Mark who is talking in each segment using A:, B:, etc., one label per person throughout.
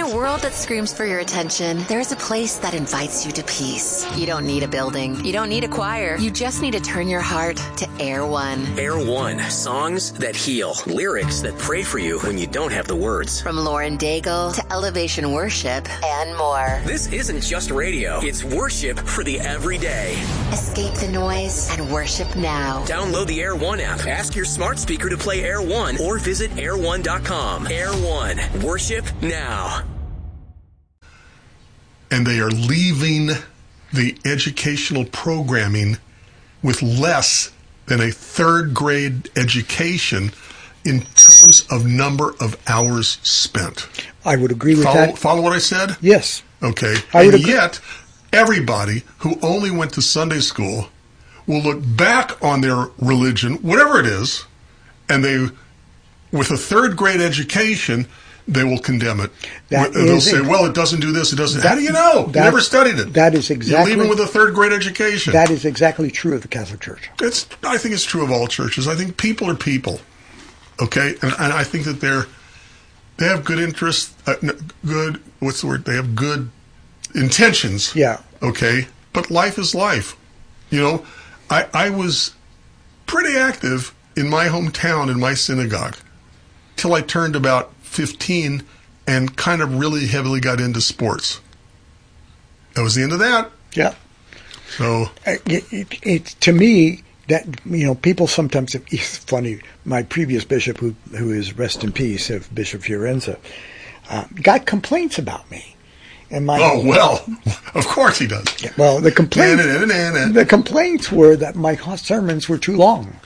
A: a world that screams for your attention, there's a place that invites you to peace. You don't need a building. You don't need a choir. You just need to turn your heart to Air One.
B: Air One. Songs that heal. Lyrics that pray for you when you don't have the words.
A: From Lauren Daigle to Elevation Worship and more.
B: This isn't just radio. It's worship for the everyday.
A: Escape the noise and worship now.
B: Download the Air One app. Ask your smart speaker to play Air One or visit air1.com. Air One. Worship now.
C: And they are leaving the educational programming with less than a third grade education in terms of number of hours spent.
D: I would agree with that.
C: Follow what I said?
D: Yes.
C: Okay.
D: And
C: yet, everybody who only went to Sunday school will look back on their religion, whatever it is, and they, with a third grade education, they will condemn it. They'll say, well, it doesn't do this, it doesn't. How do you know? You never studied it.
D: That is exactly.
C: You're leaving with a third grade education.
D: That is exactly true of the Catholic Church.
C: I think it's true of all churches. I think people are people. Okay? And I think that they have good interests, what's the word? They have good intentions.
D: Yeah.
C: Okay? But life is life. You know, I was pretty active in my hometown, in my synagogue, till I turned about 15 and kind of really heavily got into sports. That was the end of that.
D: Yeah.
C: So
D: to me, that, you know, people sometimes, it's funny, my previous bishop, who is rest in peace, Bishop Fiorenza, got complaints about me. And
C: of course he does.
D: Yeah, well, the complaints were that my sermons were too long.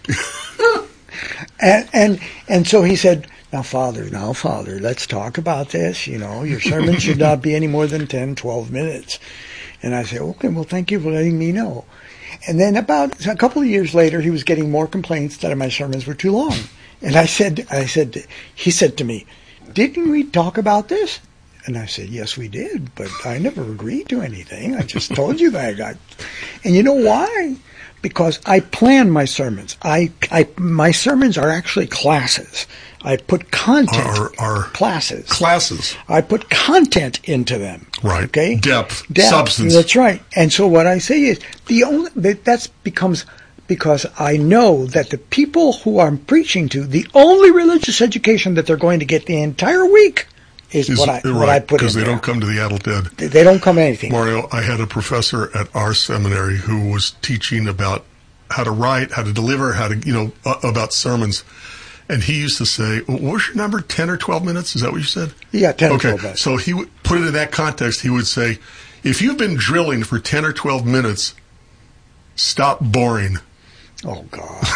D: and so he said, Now, Father, let's talk about this. You know, your sermon should not be any more than 10, 12 minutes. And I said, okay, well, thank you for letting me know. And then about a couple of years later, he was getting more complaints that my sermons were too long. And he said to me, didn't we talk about this? And I said, yes, we did, but I never agreed to anything. I just told you that I got. And you know why? Because I plan my sermons. My sermons are actually classes. I put content. Classes. I put content into them.
C: Right.
D: Okay.
C: Depth. Substance.
D: That's right. And so what I say is because I know that the people who I'm preaching to, the only religious education that they're going to get the entire week is what I put in there.
C: Because they don't come to the adult ed.
D: They don't come to anything.
C: Mario, I had a professor at our seminary who was teaching about how to write, how to deliver, about sermons. And he used to say, what was your number, 10 or 12 minutes? Is that what you said?
D: Yeah, 10 or 12 minutes.
C: So he would put it in that context. He would say, if you've been drilling for 10 or 12 minutes, stop boring.
D: Oh, God.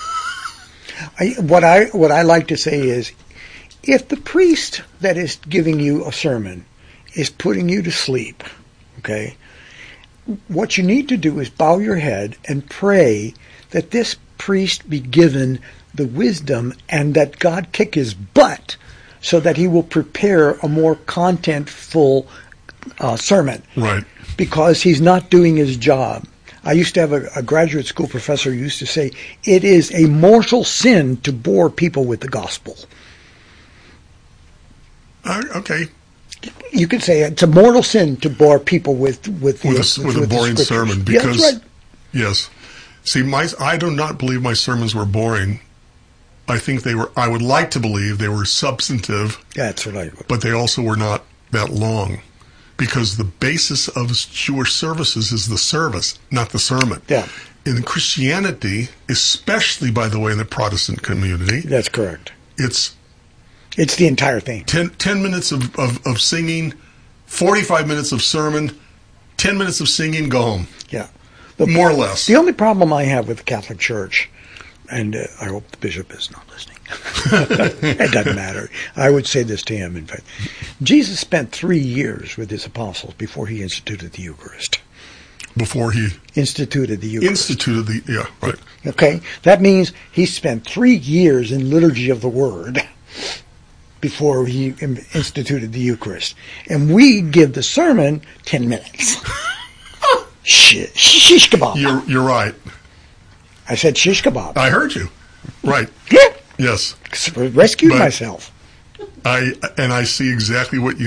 D: What I like to say is, if the priest that is giving you a sermon is putting you to sleep, okay, what you need to do is bow your head and pray that this priest be given the wisdom and that God kick his butt so that he will prepare a more content-full sermon.
C: Right.
D: Because he's not doing his job. I used to have a graduate school professor who used to say, it is a mortal sin to bore people with the gospel.
C: Okay.
D: You could say it's a mortal sin to bore people with a
C: boring sermon. Because,
D: yeah, that's right.
C: Yes. See, I do not believe my sermons were boring. I think I would like to believe they were substantive.
D: That's what I would.
C: But they also were not that long. Because the basis of Jewish services is the service, not the sermon.
D: Yeah.
C: In Christianity, especially, by the way, in the Protestant community.
D: That's correct.
C: It's
D: the entire thing. 10
C: minutes of singing, 45 minutes of sermon, 10 minutes of singing, go home.
D: Yeah.
C: More or less.
D: The only problem I have with the Catholic Church, and I hope the bishop is not listening. It doesn't matter. I would say this to him, in fact. Jesus spent 3 years with his apostles before he instituted the Eucharist.
C: Before he
D: instituted the Eucharist.
C: Yeah, right.
D: Okay. That means he spent 3 years in liturgy of the Word before he instituted the Eucharist. And we give the sermon 10 minutes. Shit. Shish kebab.
C: You're right.
D: I said shish kebab.
C: I heard you. Right.
D: Yeah.
C: Yes.
D: Rescued myself.
C: I see exactly what you